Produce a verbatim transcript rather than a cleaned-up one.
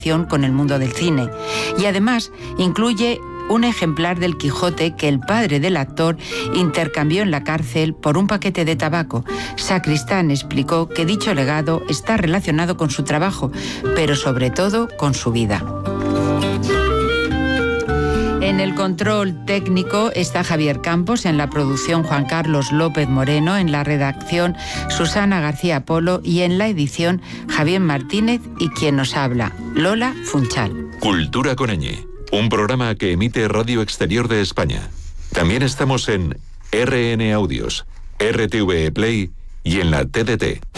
con el mundo del cine. Y además incluye un ejemplar del Quijote que el padre del actor intercambió en la cárcel por un paquete de tabaco. Sacristán explicó que dicho legado está relacionado con su trabajo, pero sobre todo con su vida. En el control técnico está Javier Campos, en la producción Juan Carlos López Moreno, en la redacción Susana García Polo y en la edición Javier Martínez y quien nos habla, Lola Funchal. Cultura con ñ, un programa que emite Radio Exterior de España. También estamos en R N Audios, R T V E Play y en la T D T.